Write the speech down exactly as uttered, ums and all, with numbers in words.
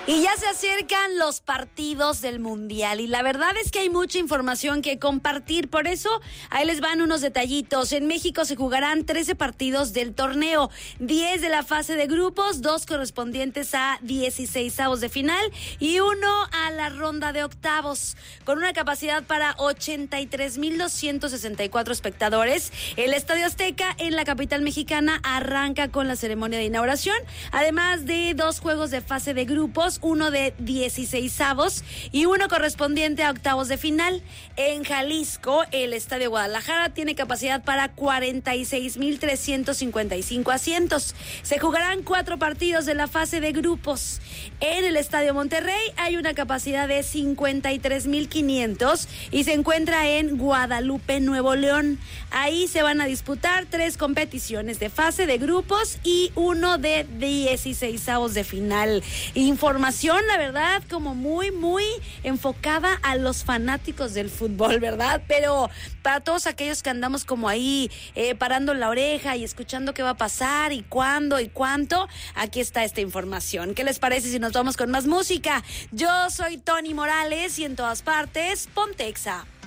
Y ya se acercan los partidos del Mundial y la verdad es que hay mucha información que compartir, por eso ahí les van unos detallitos. En México se jugarán trece partidos del torneo, diez de la fase de grupos, dos correspondientes a dieciseisavos de final y uno a la ronda de octavos. Con una capacidad para ochenta y tres mil doscientos sesenta y cuatro espectadores, el Estadio Azteca en la capital mexicana arranca con la ceremonia de inauguración, además de dos juegos de fase de grupos, uno de dieciseisavos y uno correspondiente a octavos de final. En Jalisco, el Estadio Guadalajara tiene capacidad para cuarenta y seis mil trescientos cincuenta y cinco asientos. Se jugarán cuatro partidos de la fase de grupos. En el Estadio Monterrey hay una capacidad de cincuenta y tres mil quinientos y se encuentra en Guadalupe, Nuevo León. Ahí se van a disputar tres competiciones de fase de grupos y uno de dieciseisavos de final. Información Información, la verdad, como muy, muy enfocada a los fanáticos del fútbol, ¿verdad? Pero para todos aquellos que andamos como ahí eh, parando la oreja y escuchando qué va a pasar y cuándo y cuánto, aquí está esta información. ¿Qué les parece si nos vamos con más música? Yo soy Tony Morales y en todas partes, Pontexa.